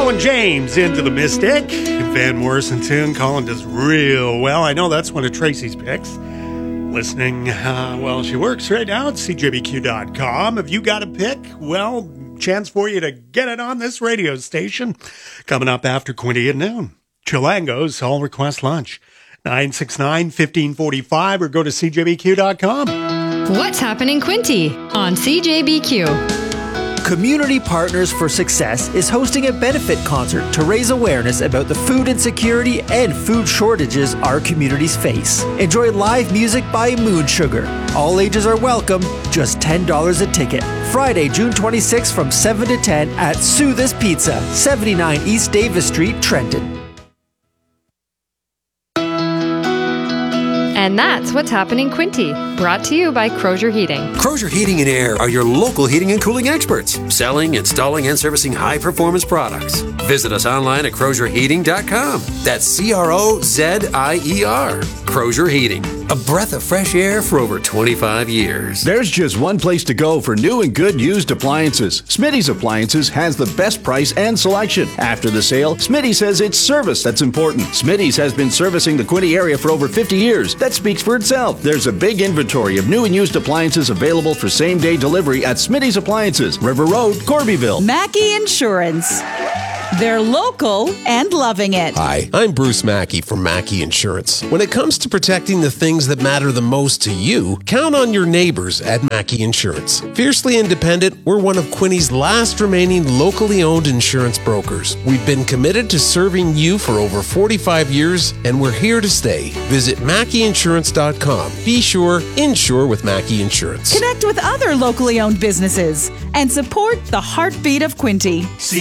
Colin James, Into the Mystic. Van Morrison tune. Colin does real well. I know that's one of Tracy's picks. Listening while she works right now at cjbq.com. If you got a pick, well, chance for you to get it on this radio station. Coming up after Quinty at noon. Chilango's All Request Lunch. 969-1545 or go to cjbq.com. What's happening, Quinty, on CJBQ? Community Partners for Success is hosting a benefit concert to raise awareness about the food insecurity and food shortages our communities face. Enjoy live music by Moon Sugar. All ages are welcome, just $10 a ticket. Friday, June 26th from 7 to 10 at Sooth's Pizza, 79 East Davis Street, Trenton. And that's What's Happening, Quinty, brought to you by Crozier Heating. Crozier Heating and Air are your local heating and cooling experts, selling, installing, and servicing high-performance products. Visit us online at crozierheating.com. That's CROZIER. Crozier Heating, a breath of fresh air for over 25 years. There's just one place to go for new and good used appliances. Smitty's Appliances has the best price and selection. After the sale, Smitty says it's service that's important. Smitty's has been servicing the Quinty area for over 50 years. That speaks for itself. There's a big inventory of new and used appliances available for same-day delivery at Smitty's Appliances, River Road, Corbyville. Mackey Insurance. They're local and loving it. Hi, I'm Bruce Mackey from Mackey Insurance. When it comes to protecting the things that matter the most to you, count on your neighbors at Mackey Insurance. Fiercely independent, we're one of Quinty's last remaining locally owned insurance brokers. We've been committed to serving you for over 45 years, and we're here to stay. Visit MackeyInsurance.com. Be sure, insure with Mackey Insurance. Connect with other locally owned businesses and support the heartbeat of Quinty.